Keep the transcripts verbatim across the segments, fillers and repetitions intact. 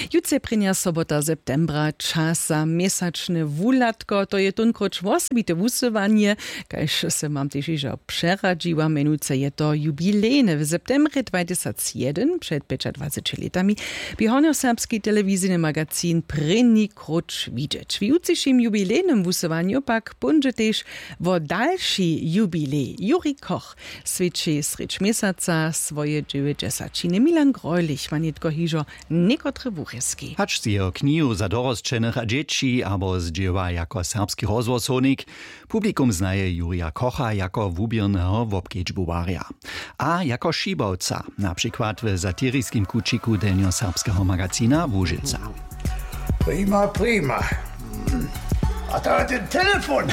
Jutře prinja sobota septembra czas za mesačne wulatko, to je tunkroč osobite wusywanie, kajž se mam też iżo przeradziła, menujce je to jubilejne. W septembrze dwa tysiące jeden, przed dwudziestoma latami, bihonio serbski telewizyjny magazyn prinni kroč widzieć. W jutrzejszym jubilejnym wusywaniu pak będzie też wo dalszy jubilej. Juri Koch svědčí sreč mesaca svoje dziewięćdziesiątiny. Milan Greulich ma nitko hižo nekotre wucheski. Hacz z jeho knihu za dorosčenych a dzieci, abo zdziewa jako serbski rozwosonik, publikum znaje Jurija Kocha jako wubiernego wobkedźbuwarja. A jako szibowca, na przykład w satyrskim kuciku delnioserbskiego magazina Łużyca. Prima, prima. A to ten telefon.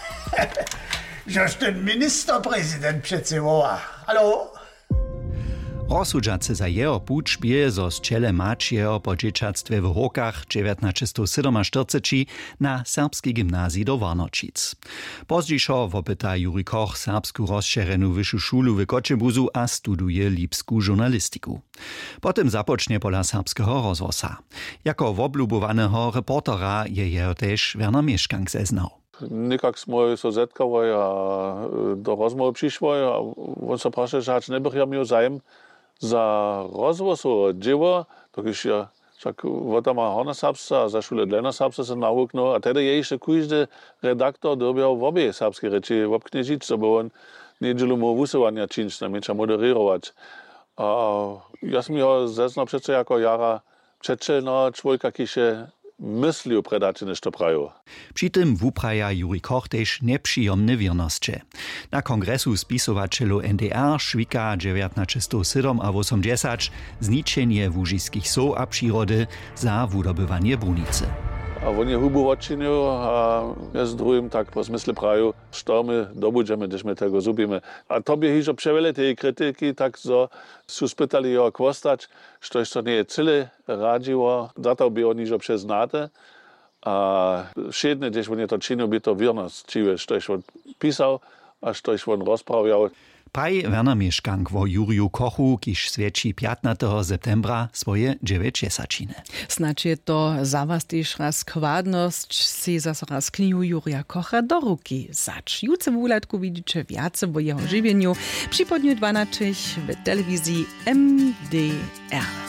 Żeż ten ministerpräsident přece woła. Hallo? Rozsudžace za jeho púč bie zo zčele mačieho po dzieciactwie w Hokach dziewiętnaście czterdzieści na serbskiej gimnazji do Warnočic. Pozdźišo wopyta Juri Koch serbsku rozšerenú wyższą szulu w Koczebuzu a studuje lipsku żurnalistiku. Potem zapocznie pola serbskiego rozwosa. Jako woblubowanego reportera je jeho też Werner Mieszkank zeznał. Nikak smo so zetkali a do rozmowy přišli a on se prašil, že hač nebych ja měl zájem za rozvoz o dživo, takže ja však vota má hornosapsa a za šule dlenosapsa se nauknul a tedy je ještě kujždy redaktor dobiał w obie serbskie reči v obkniežičce, bo on nedželu mu vusovania činč, namieša moderirovat. A ja som ho zeznal přece jako jara přečelného človeka, kiže myslił predacie nešto prajú. Przy tym wupraja Juri Koch też nieprzyjemne wiernosće. Na kongresu spisowaczelu N D R Švika dziewiętnaście siedem a osiemdziesiąt zničenie wóżyskich so a przyrody za wudobywanie brunicy. A on je hubu odčinil a ja z druhým tak po zmysle prajú, što my dobudžeme, když my tego zubíme. A to by hižo převele tej kritiky, tak so sú spýtali jeho kvostač, što ešte nie je celé radivo, za to by on hižo přeznáte. A všetne, když on je to činil, by to viernosť, čiže što on písal a što on rozprawiał. Praj Werner Mieszkank wo Juriju Kochu, kiž svědčí piętnastego septembra swoje dziewięćdziesiątiny. Znaczy to za was też raz kładność, si zase raz knihu Jurija Kocha do ruki zacz. Jutce w ulatku widzicie więcej o jeho żywieniu przy podniu dwanaście w telewizji M D R.